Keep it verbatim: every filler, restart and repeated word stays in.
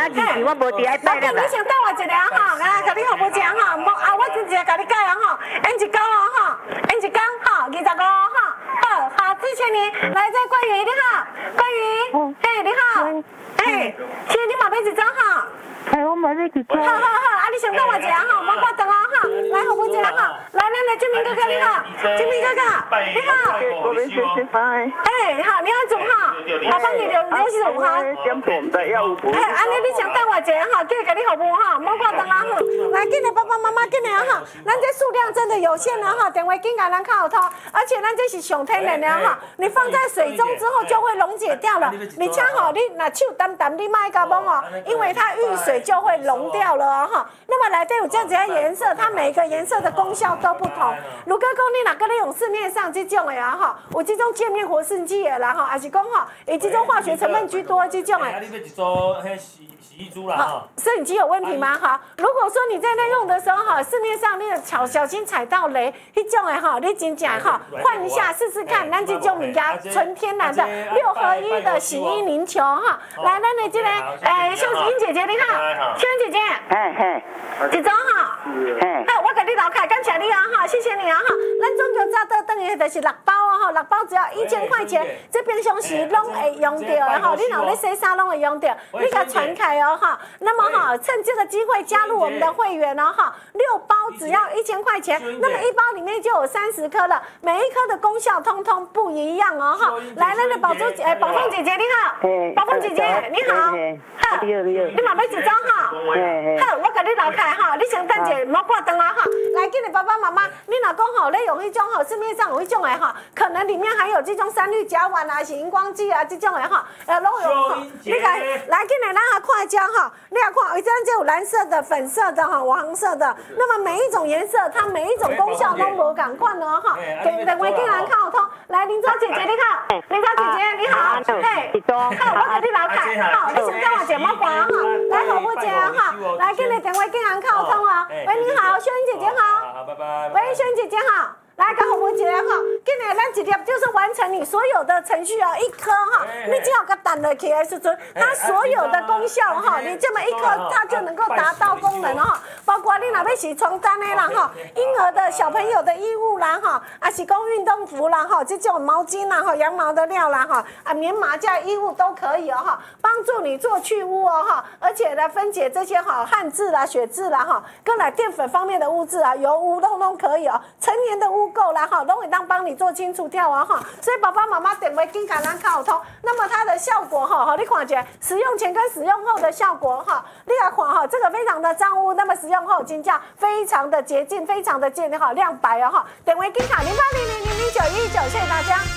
日子我无伫爱带了啦。 你先等我一下哈，来，甲你好不食哈，无啊，我真正甲你改啊哈，演一讲哦哈，演一讲哈，二十五哈，好，好，之前你来这关于你好，关于，哎，你好，哎，其实你嘛要一张哈。 哎，我买那几张。 好好好，啊，你先等我一下哈，莫挂断哦哈，来好不食哈，来，咱来俊明哥哥你好，俊明哥哥你好， 我们谢谢拜。 哎，好，你好做哈，我帮你留留是五哈。 点ผม的要不？ 哎，安尼你先等我一下哈，叫伊甲你服务哈，莫挂断啊哈。来，今日爸爸妈妈今日哈，咱这数量真的有限了哈，电话紧甲咱靠通，而且咱这是上天然的哈，你放在水中之后就会溶解掉了。你恰好你那手淡淡你卖甲懵哦，因为它遇水就会溶掉了哦哈。那么来对有这样子的颜色，它每个颜色的功效都不同。如果讲你哪个你用市面上这种的啊哈，有这种界面活性剂的啦哈，还是讲哈，以这种化学成分居多这种的。 啊，你要一组迄洗洗衣珠啦哈。 摄影机有问题吗？哈，如果说你在那用的时候哈，市面上那个小小心踩到雷，迄种的哈，你真正哈换一下试试看，咱这种物件纯天然的六合一的洗衣凝球哈。来，咱的这个诶，秀英姐姐你好，秀英姐姐， 嘿嘿， 一张哈， 嘿， 好，我给你老凯，感谢你啊哈，谢谢你啊哈。咱总共炸到等于就是六包啊哈，六包只要一千块钱，这冰箱时拢会用到的哈，你若咧洗衫拢会用到，你给它传开哦哈。那么哈，趁这个机会加入我们的会员哦哈，六包只要一千块钱，那么一包里面就有三十颗了，每一颗的功效通通不一样哦哈。来，咱的宝珠姐，宝凤姐姐你好，宝凤姐姐你好，好，你嘛要一张哈，好，我给你老凯哈，你先等者，莫挂断啊哈。来，今日爸爸妈妈，你若讲吼，你用迄种吼，市面上有迄种的哈，可能里面还有这种三氯甲烷啊、是荧光剂啊这种的哈，呃，拢有哈。你来，来，今日咱来看一张哈，你来看，有这样就有蓝色的、粉色的哈、黄色的，那么每一种颜色，它每一种功效都无共款哦哈。给两位竟然看好通，来，林超姐姐你好，林超姐姐你好，嘿，好，我给你老凯，好，你先等我一下，莫挂哈，来，好不姐哈，来，今日电话竟然看好通哦，喂，你好，秀英姐姐好， 好，拜拜。 喂，秀英姐姐好。来，跟红梅姐哈，今日咱一粒就是完成你所有的程序哦，一颗哈，你只要给它弹了起来，是准它所有的功效哈，你这么一颗它就能够达到功能哈，包括你若要洗床单的啦哈，婴儿的小朋友的衣物啦哈，啊是讲运动服啦哈，这种毛巾啦哈，羊毛的料啦哈，啊棉麻架衣物都可以哦哈，帮助你做去污哦哈，而且呢分解这些哈汗渍啦、血渍啦哈，跟来淀粉方面的污渍啊、油污通通可以哦，成年的污够啦哈，都会当帮你做清除掉啊哈，所以爸爸妈妈点为金卡兰卡通，那么它的效果哈，好你看一下，使用前跟使用后的效果哈，你来看哈，这个非常的脏污，那么使用后金价非常的洁净，非常的健好亮白哦哈，点为金卡零八零零零零九一九，谢谢大家。